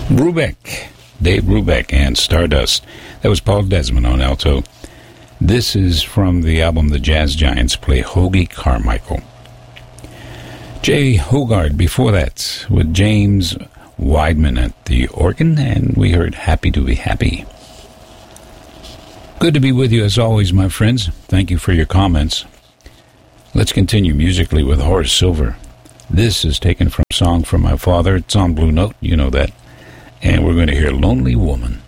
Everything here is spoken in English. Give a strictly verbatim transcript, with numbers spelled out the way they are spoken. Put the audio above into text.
Brubeck, Dave Brubeck and Stardust. That was Paul Desmond on alto. This is from the album The Jazz Giants Play Hoagie Carmichael. Jay Hogarth before that with James Weidman at the organ, and we heard Happy to Be Happy. Good to be with you as always, my friends. Thank you for your comments. Let's continue musically with Horace Silver. This is taken from a song from my father. It's on Blue Note, you know that. And we're going to hear Lonely Woman.